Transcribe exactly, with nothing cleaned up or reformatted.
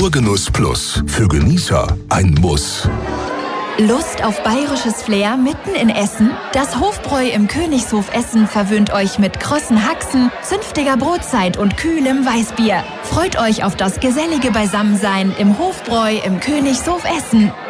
Pur Genuss Plus. Für Genießer ein Muss. Lust auf bayerisches Flair mitten in Essen? Das Hofbräu im Königshof Essen verwöhnt euch mit krossen Haxen, zünftiger Brotzeit und kühlem Weißbier. Freut euch auf das gesellige Beisammensein im Hofbräu im Königshof Essen.